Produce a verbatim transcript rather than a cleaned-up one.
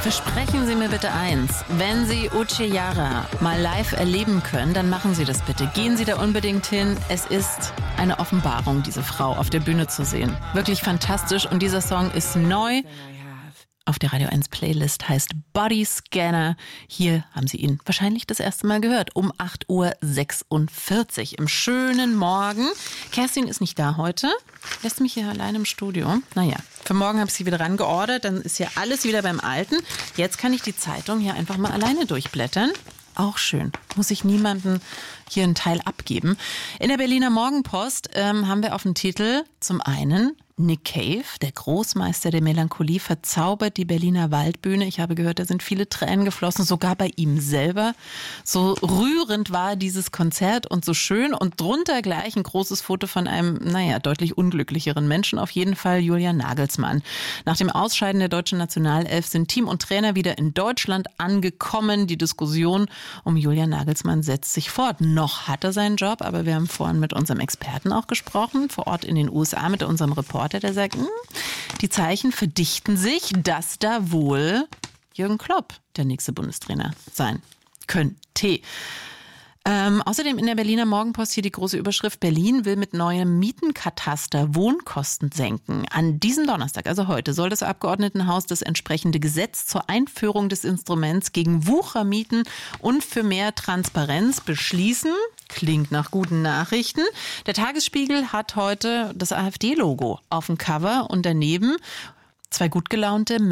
Versprechen Sie mir bitte eins, wenn Sie Uche Jara mal live erleben können, dann machen Sie das bitte. Gehen Sie da unbedingt hin. Es ist eine Offenbarung, diese Frau auf der Bühne zu sehen. Wirklich fantastisch und dieser Song ist neu. Auf der Radio eins Playlist heißt Body Scanner. Hier haben Sie ihn wahrscheinlich das erste Mal gehört. Um acht Uhr sechsundvierzig im schönen Morgen. Kerstin ist nicht da heute. Lässt mich hier allein im Studio. Naja, für morgen habe ich sie wieder rangeordert. Dann ist ja alles wieder beim Alten. Jetzt kann ich die Zeitung hier einfach mal alleine durchblättern. Auch schön. Muss ich niemandem hier einen Teil abgeben. In der Berliner Morgenpost ähm, haben wir auf dem Titel zum einen Nick Cave, der Großmeister der Melancholie, verzaubert die Berliner Waldbühne. Ich habe gehört, da sind viele Tränen geflossen, sogar bei ihm selber. So rührend war dieses Konzert und so schön. Und drunter gleich ein großes Foto von einem, naja, deutlich unglücklicheren Menschen. Auf jeden Fall Julian Nagelsmann. Nach dem Ausscheiden der deutschen Nationalelf sind Team und Trainer wieder in Deutschland angekommen. Die Diskussion um Julian Nagelsmann setzt sich fort. Noch hat er seinen Job, aber wir haben vorhin mit unserem Experten auch gesprochen, vor Ort in den U S A mit unserem Reporter. Der sagt, mh, die Zeichen verdichten sich, dass da wohl Jürgen Klopp der nächste Bundestrainer sein könnte. Ähm, außerdem in der Berliner Morgenpost hier die große Überschrift: Berlin will mit neuem Mietenkataster Wohnkosten senken. An diesem Donnerstag, also heute, soll das Abgeordnetenhaus das entsprechende Gesetz zur Einführung des Instruments gegen Wuchermieten und für mehr Transparenz beschließen. Klingt nach guten Nachrichten. Der Tagesspiegel hat heute das AfD-Logo auf dem Cover und daneben zwei gut gelaunte